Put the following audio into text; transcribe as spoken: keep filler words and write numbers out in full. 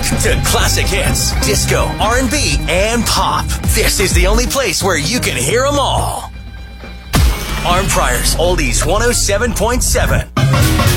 to classic hits, disco, R and B, and pop. This is the only place where you can hear them all. Arm Prior's Oldies one oh seven point seven.